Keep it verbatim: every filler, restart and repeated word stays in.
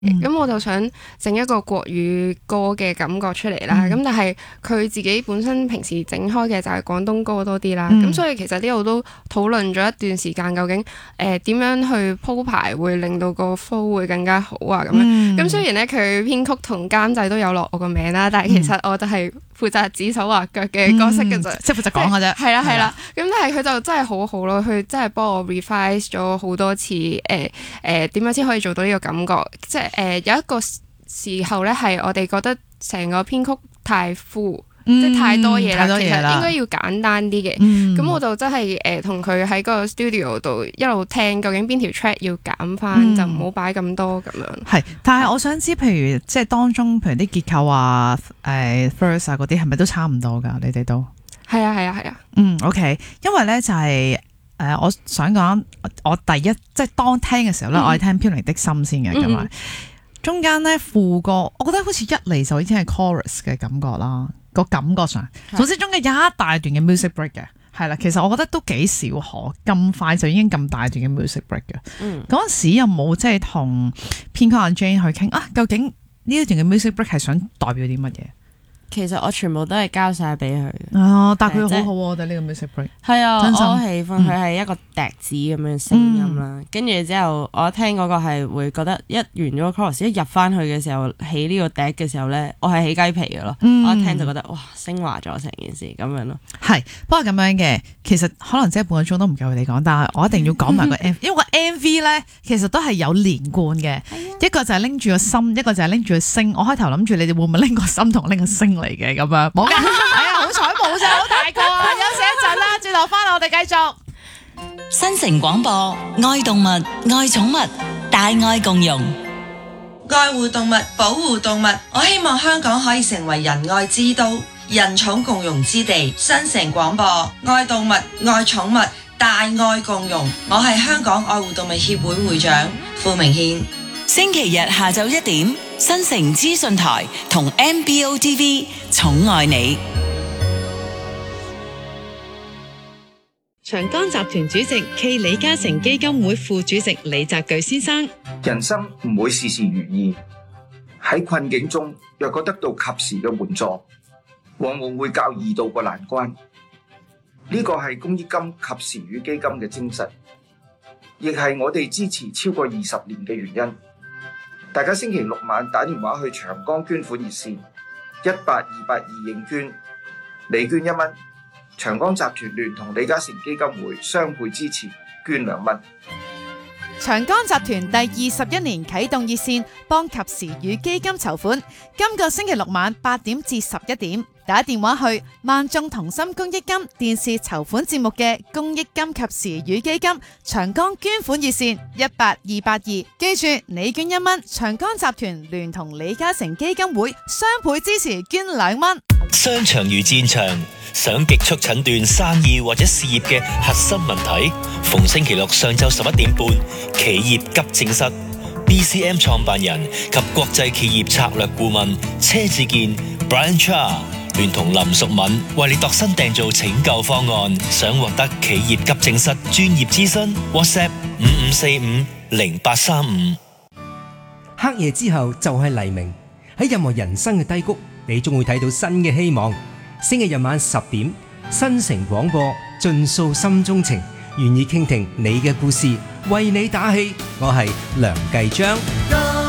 咁、 嗯、 我就想整一個國語歌嘅感覺出嚟啦。咁、嗯、但係佢自己本身平時整開嘅就係廣東歌多啲啦。咁、嗯、所以其實呢度都討論咗一段時間，究竟誒點、呃、樣去鋪排會令到個 flow 會更加好啊咁樣。咁、嗯、雖然咧佢編曲同監製都有落我個名啦，但係其實我就係負責指手畫腳嘅角色嘅啫， 即係負責講嘅啫。 係啦係啦。咁但係佢就真係好好咯，佢真係幫我 revise 咗好多次誒誒點樣先可以做到呢個感覺，即係。誒、呃、有一個時候咧，係我哋覺得成個編曲太 full、嗯、即係太多嘢啦，其實應該要簡單啲嘅。咁、嗯、我就真係誒同佢喺個 studio 度一路聽，究竟邊條 track 要減翻，嗯、就唔好擺咁多咁樣。係， 但係我想知，譬如即係當中，譬如啲結構啊、誒、呃、verse 啊嗰啲，係咪都差唔多㗎？你哋都係啊係啊係啊。 嗯 OK， 因為咧就係、是。誒、呃，我想講，我第一即係當聽嘅時候咧，嗯、我係聽飄零的心先嘅，咁啊、嗯，中間咧副歌，我覺得好似一嚟就已經係 chorus 嘅感覺啦，個感覺上，總之中間有一大段嘅 music break 嘅，係啦，其實我覺得都幾少可咁快就已經咁大段嘅 music break 嘅。嗯，嗰陣時有冇即係同編曲阿 Jane 去傾啊？究竟呢一段嘅 music break 係想代表啲乜嘢？ 其實我全部都係交晒俾佢。 哦，但係佢好好，我覺得呢個 music break 係啊，我好喜歡佢係一個笛子咁樣聲音啦。跟住、嗯、之後，我一聽嗰個係會覺得一完咗個 chorus 一入翻去嘅時候，起呢個笛嘅時候咧，我係起雞皮嘅咯。嗯、我一聽就覺得哇，升華咗成件事咁樣咯。 係，不過咁樣嘅，其實可能即係半個鐘都唔夠佢哋講，但係我一定要講埋個 M V，因為個 M V 咧其實都係有連貫嘅。一個就係拎住個心，一個就係拎住個聲。我開頭諗住你哋會唔會拎個心同拎個聲嚟嘅咁樣，冇嘅。係啊，好彩冇啫，好大個啊！休息一陣啦，轉頭翻嚟我哋繼續。 新城廣播，愛動物，愛寵物，大愛共融， 愛護動物，保護動物。我希望香港可以成為仁愛之都、人寵共融之地。新城廣播，愛動物，愛寵物，大愛共融。我係香港愛護動物協會會長傅明憲。 星期日下晝一點，新城資訊台同 M B O T V 寵愛你。 長江集團主席暨李嘉誠基金會副主席李澤鉅先生： 人生唔會事事如意，喺困境中若果得到及時嘅援助，往往會較易渡過難關。呢個係公益金及時雨基金嘅精神，亦係我哋支持超過二十年嘅原因。大家星期六晚打電話去長江捐款熱線一八二八二應捐，你捐一蚊，長江集團聯同李嘉誠基金會雙倍支持，捐兩蚊。 長江集團第二十一年啟動熱線，幫及時雨基金籌款。今個星期六晚八點至十一點，打電話去萬眾同心公益金電視籌款節目嘅公益金及時雨基金長江捐款熱線一八二八二。記住，你捐一蚊，長江集團聯同李嘉誠基金會雙倍支持，捐兩蚊。 商場如戰場，想極速診斷生意或者事業嘅核心問題，逢星期六上晝十一點半，企業急症室 B C M 創辦人及國際企業策略顧問車志健 Brian Cha 聯同林淑敏為你度身訂造拯救方案。想獲得企業急症室專業諮詢 WhatsApp 五五四五零八三五。 黑夜之後就係黎明，喺任何人生嘅低谷，你終會睇到新嘅希望。星期日晚十點，新城廣播盡訴心中情，願意傾聽你嘅故事，為你打氣。我係梁繼章。